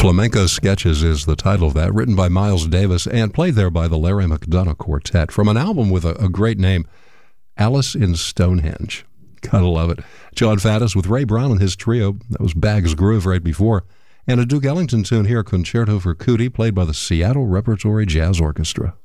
Flamenco Sketches is the title of that, written by Miles Davis and played there by the Larry McDonough Quartet from an album with a great name, Alice in Stonehenge. Gotta love it. John Faddis with Ray Brown and his trio. That was Bag's Groove right before. And a Duke Ellington tune here, Concerto for Cootie, played by the Seattle Repertory Jazz Orchestra.